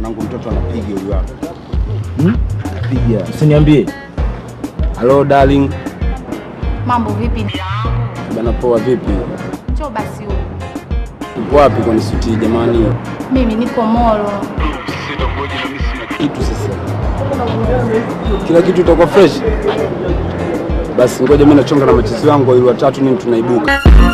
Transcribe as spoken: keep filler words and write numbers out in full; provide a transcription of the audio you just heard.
Mwanangu mtoto anapiga huyu hapa. Hmm? Piga. Usiniambie. Hello darling. Mambo vipi? Bana poa vipi? Njoo basi huko. Uko wapi kwa nisuti jamani? Mimi niko Molo. Kitu sasa. Kila kitu itakuwa fresh. Basi ngoja mimi nachonga na machizi wangu ili watatu nini tunaibuka.